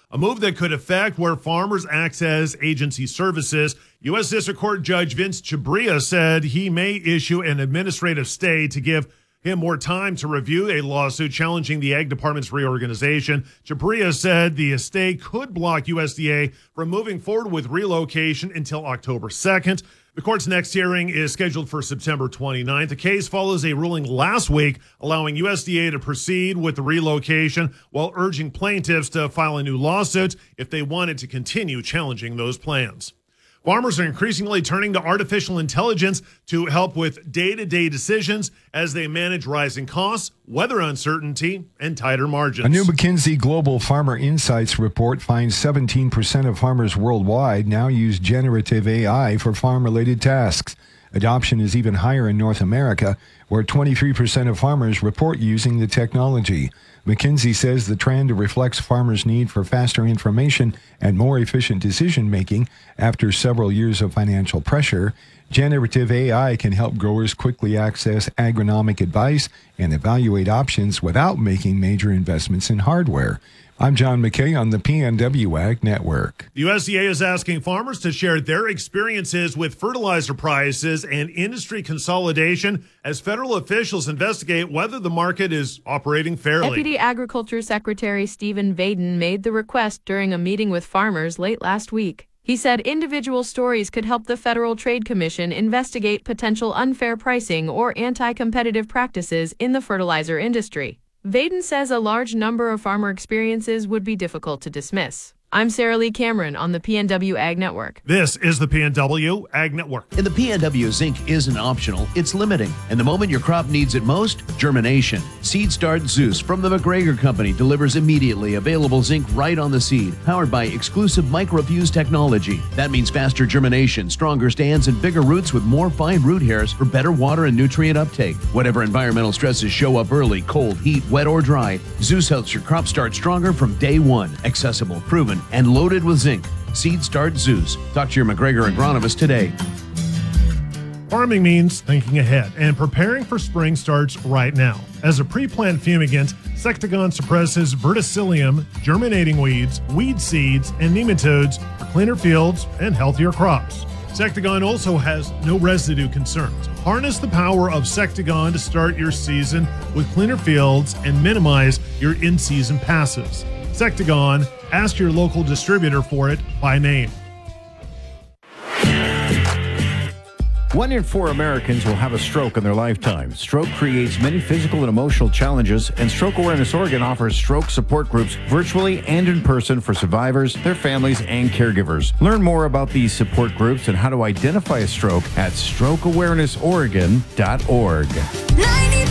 a move that could affect where farmers access agency services. U.S. District Court Judge Vince Chhabria said he may issue an administrative stay to give him more time to review a lawsuit challenging the Ag Department's reorganization. Chhabria said the stay could block USDA from moving forward with relocation until October 2nd. The court's next hearing is scheduled for September 29th. The case follows a ruling last week allowing USDA to proceed with the relocation while urging plaintiffs to file a new lawsuit if they wanted to continue challenging those plans. Farmers are increasingly turning to artificial intelligence to help with day-to-day decisions as they manage rising costs, weather uncertainty, and tighter margins. A new McKinsey Global Farmer Insights report finds 17% of farmers worldwide now use generative AI for farm-related tasks. Adoption is even higher in North America, where 23% of farmers report using the technology. McKinsey says the trend reflects farmers' need for faster information and more efficient decision-making after several years of financial pressure. Generative AI can help growers quickly access agronomic advice and evaluate options without making major investments in hardware. I'm John McKay on the PNW Ag Network. The USDA is asking farmers to share their experiences with fertilizer prices and industry consolidation as federal officials investigate whether the market is operating fairly. Deputy Agriculture Secretary Stephen Vaden made the request during a meeting with farmers late last week. He said individual stories could help the Federal Trade Commission investigate potential unfair pricing or anti-competitive practices in the fertilizer industry. Vaden says a large number of farmer experiences would be difficult to dismiss. I'm Sarah Lee Cameron on the PNW Ag Network. This is the PNW Ag Network. In the PNW, zinc isn't optional, it's limiting. And the moment your crop needs it most, germination. Seed Start Zeus from the McGregor Company delivers immediately available zinc right on the seed, powered by exclusive microfuse technology. That means faster germination, stronger stands, and bigger roots with more fine root hairs for better water and nutrient uptake. Whatever environmental stresses show up early, cold, heat, wet, or dry, Zeus helps your crop start stronger from day one. Accessible, proven, and loaded with zinc. Seed Start Zeus. Talk to your McGregor agronomist today. Farming means thinking ahead, and preparing for spring starts right now. As a pre-plant fumigant, Sectagon suppresses verticillium, germinating weeds, weed seeds, and nematodes for cleaner fields and healthier crops. Sectagon also has no residue concerns. Harness the power of Sectagon to start your season with cleaner fields and minimize your in-season passes. Sectagon, ask your local distributor for it by name. 1 in 4 Americans will have a stroke in their lifetime. Stroke creates many physical and emotional challenges, and Stroke Awareness Oregon offers stroke support groups virtually and in person for survivors, their families, and caregivers. Learn more about these support groups and how to identify a stroke at strokeawarenessoregon.org.